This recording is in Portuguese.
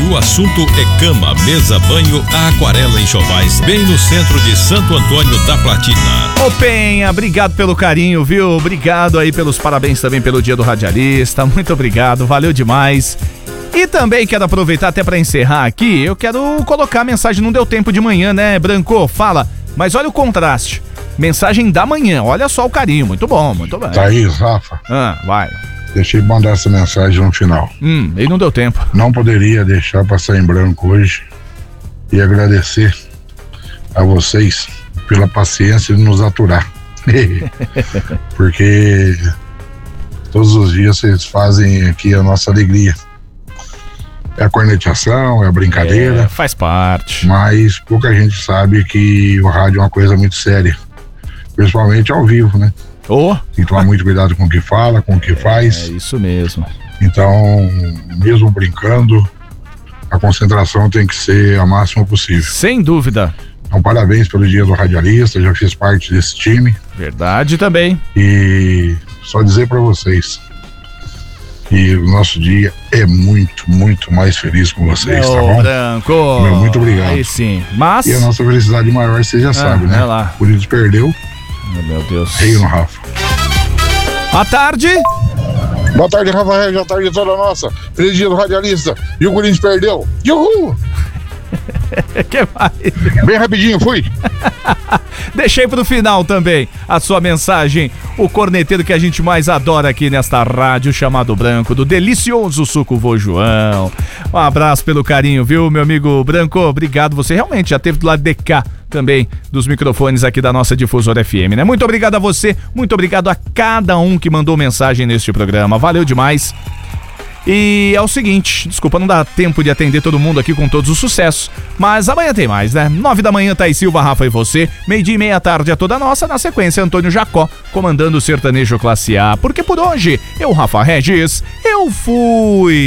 O assunto é cama, mesa, banho, a Aquarela Enxovais, bem no centro de Santo Antônio da Platina. Ô Penha, obrigado pelo carinho, viu? Obrigado aí pelos parabéns também pelo Dia do Radialista. Muito obrigado, valeu demais. E também quero aproveitar até pra encerrar aqui, eu quero colocar a mensagem, não deu tempo de manhã, né, Branco? Fala, mas olha o contraste. Mensagem da manhã, olha só o carinho, muito bom, muito bem. Thaís, Rafa. Vai. Deixei de mandar essa mensagem no final. E não deu tempo. Não poderia deixar passar em branco hoje e agradecer a vocês pela paciência de nos aturar. Porque todos os dias vocês fazem aqui a nossa alegria. É a corneteação, é a brincadeira. Faz parte. Mas pouca gente sabe que o rádio é uma coisa muito séria. Principalmente ao vivo, né? Tem que tomar muito cuidado com o que fala, com o que faz. É isso mesmo. Então, mesmo brincando, a concentração tem que ser a máxima possível. Sem dúvida. Então, parabéns pelo Dia do Radialista, já fiz parte desse time. Verdade também. E só dizer pra vocês que o nosso dia é muito, muito mais feliz com vocês, tá bom? Branco. Muito obrigado. Aí sim. Mas... E a nossa felicidade maior, você já sabe, né? Lá. O Corinthians perdeu. Meu Deus. Rei no Rafa. Boa tarde. Boa tarde, Rafael. Boa tarde toda nossa. Feliz Dia do Radialista. E o Corinthians perdeu. Uhul! Que mais? Bem rapidinho, fui. Deixei pro final também a sua mensagem. O corneteiro que a gente mais adora aqui nesta rádio, chamado Branco, do delicioso Suco Vô João. Um abraço pelo carinho, viu, meu amigo Branco? Obrigado, você realmente já esteve do lado de cá também dos microfones aqui da nossa Difusora FM, né? Muito obrigado a você, muito obrigado a cada um que mandou mensagem neste programa. Valeu demais. E é o seguinte, desculpa, não dá tempo de atender todo mundo aqui com todos os sucessos, mas amanhã tem mais, né? 9 da manhã, Thaís Silva, Rafa e você, 12:30 e meia tarde é toda nossa, na sequência Antônio Jacó, comandando o Sertanejo Classe A, porque por hoje, eu, Rafa Regis, eu fui!